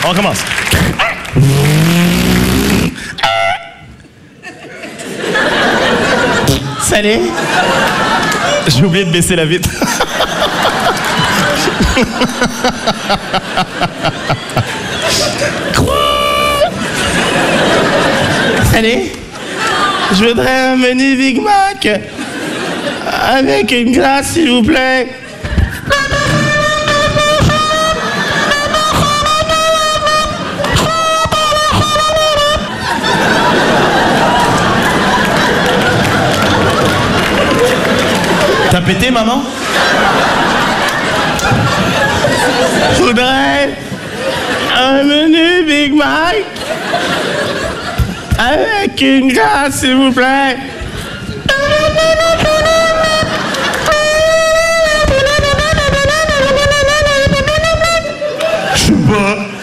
On recommence. Salut. J'ai oublié de baisser la vitre. Salut. Je voudrais un menu Big Mac avec une glace, s'il vous plaît. T'as pété, maman? Je voudrais un menu Big Mac avec une glace, s'il vous plaît. Je sais pas.